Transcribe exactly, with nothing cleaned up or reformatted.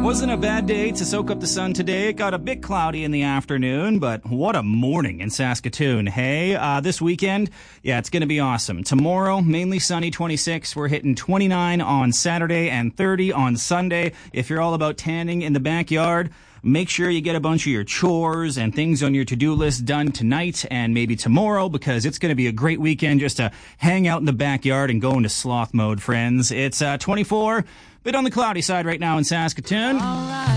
Wasn't a bad day to soak up the sun today. It got a bit cloudy in the afternoon, but what a morning in Saskatoon. Hey, uh, this weekend, yeah, it's going to be awesome. Tomorrow, mainly sunny, twenty-six. We're hitting twenty-nine on Saturday and thirty on Sunday. If you're all about tanning in the backyard, make sure you get a bunch of your chores and things on your to-do list done tonight and maybe tomorrow, because it's going to be a great weekend just to hang out in the backyard and go into sloth mode, friends. It's uh, twenty-four, bit on the cloudy side right now in Saskatoon.